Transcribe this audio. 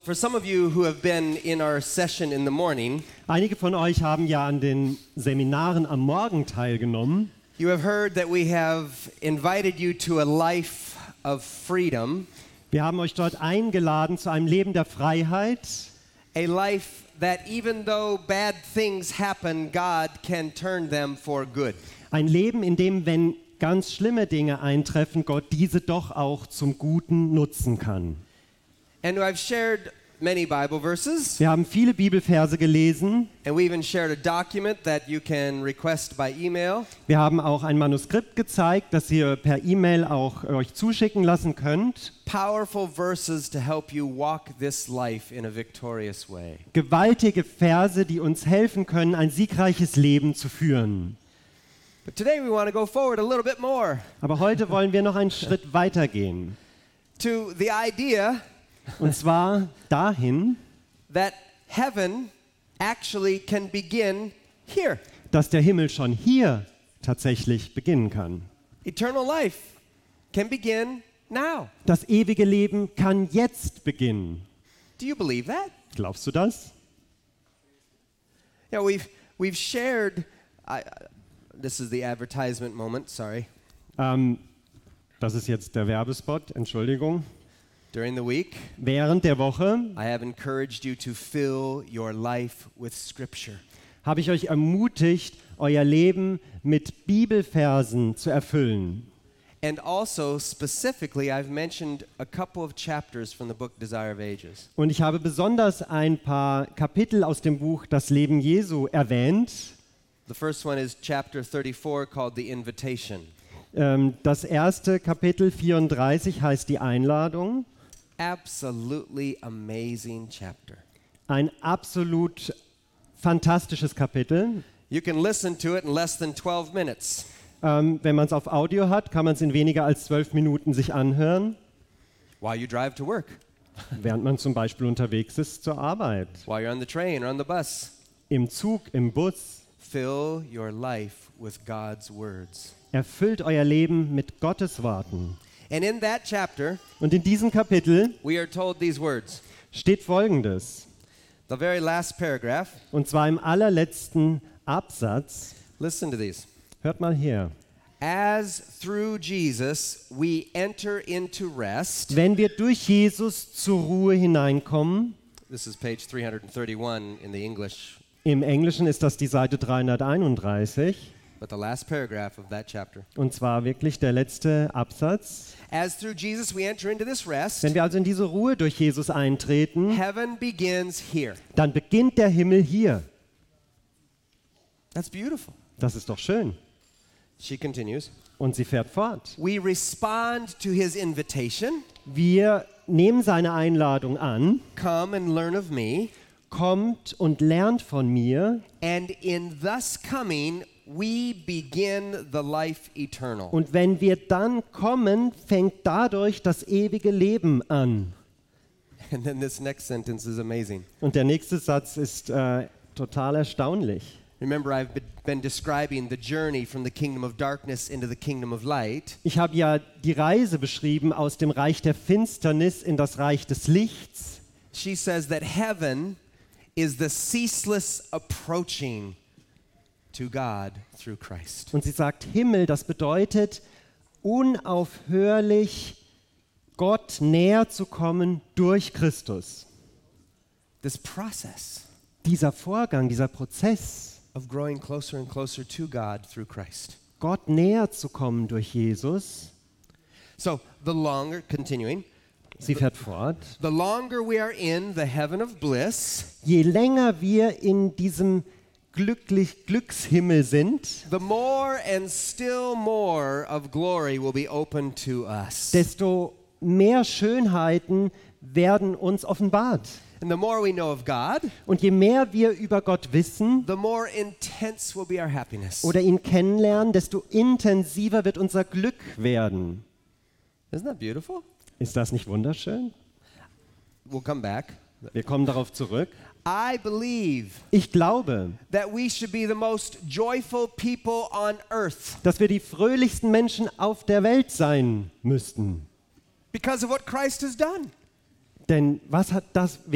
For some of you who have been in our session in the morning, Einige von euch haben ja an den Seminaren am Morgen teilgenommen. you have heard that we have invited you to a life of freedom, Wir haben euch dort eingeladen zu einem Leben der Freiheit, a life that even though bad things happen, God can turn them for good. ein Leben, in dem, wenn ganz schlimme Dinge eintreffen, Gott diese doch auch zum Guten nutzen kann. And I've shared many Bible verses, Wir haben viele Bibelverse gelesen. and we even shared a document that you can request by email. Wir haben auch ein Manuskript gezeigt, das ihr per E-Mail auch euch zuschicken lassen könnt. Powerful verses to help you walk this life in a victorious way. Gewaltige Verse, die uns helfen können, ein siegreiches Leben zu führen. But today we want to go forward a little bit more Aber heute wollen wir noch einen Schritt weitergehen. to the idea Und zwar dahin, that heaven actually can begin here. dass der Himmel schon hier tatsächlich beginnen kann. Eternal life can begin now. Das ewige Leben kann jetzt beginnen. Do you believe that? Glaubst du das? Yeah, we've shared. This is the advertisement moment. Sorry. Das ist jetzt der Werbespot, Entschuldigung. During the week, Während der Woche I have encouraged you to fill your life with Scripture. habe ich euch ermutigt, euer Leben mit Bibelversen zu erfüllen. And also, specifically, I've mentioned a couple of chapters from the book Desire of Ages. Und ich habe besonders ein paar Kapitel aus dem Buch Das Leben Jesu erwähnt. The first one is chapter 34 called The Invitation. Das erste Kapitel 34 heißt die Einladung. Absolutely amazing chapter. Ein absolut fantastisches Kapitel. You can listen to it in less than 12 minutes. Wenn man es auf Audio hat, kann man es in weniger als 12 Minuten sich anhören, While you drive to work, während man zum Beispiel unterwegs ist zur Arbeit, while you're on the train or on the bus. im Zug, im Bus. Fill your life with God's words. Erfüllt euer Leben mit Gottes Worten. And in that chapter, Und in diesem Kapitel we are told these words. steht Folgendes, The very last paragraph, und zwar im allerletzten Absatz. listen to these. Hört mal her. As through Jesus we enter into rest. Wenn wir durch Jesus zur Ruhe hineinkommen, This is page 331 in the English, im Englischen ist das die Seite 331, but the last paragraph of that chapter. und zwar wirklich der letzte Absatz. As through Jesus we enter into this rest, Wenn wir also in diese Ruhe durch Jesus eintreten, heaven begins here. dann beginnt der Himmel hier. That's beautiful. Das ist doch schön. She continues. Und sie fährt fort. We respond to his invitation. Wir nehmen seine Einladung an, Come and learn of me. kommt und lernt von mir, And in thus coming, we begin the life eternal. und wenn wir dann kommen, fängt dadurch das ewige Leben an. And then this next sentence is amazing. Und der nächste Satz ist total erstaunlich. Remember, I've been describing the journey from the kingdom of darkness into the kingdom of light. Ich habe ja die Reise beschrieben aus dem Reich der Finsternis in das Reich des Lichts. She says that heaven is the ceaseless approaching to God through Christ. Und sie sagt, Himmel, das bedeutet unaufhörlich Gott näher zu kommen durch Christus. This process Dieser Vorgang, dieser Prozess, of growing closer and closer to God through Christ. Gott näher zu kommen durch Jesus. So, the longer, continuing, Sie fährt fort. the longer we are in the heaven of bliss, Je länger wir in diesem Glückshimmel sind, the more and still more of glory will be open to us. desto mehr Schönheiten werden uns offenbart. And the more we know of God, Und je mehr wir über Gott wissen the more intense will be our happiness. oder ihn kennenlernen, desto intensiver wird unser Glück werden. Isn't that beautiful? Ist das nicht wunderschön? We'll come back. Wir kommen darauf zurück. I believe Ich glaube, that we should be the most joyful people on earth dass wir die fröhlichsten Menschen auf der Welt sein müssten. because of what Christ has done. Denn was hat das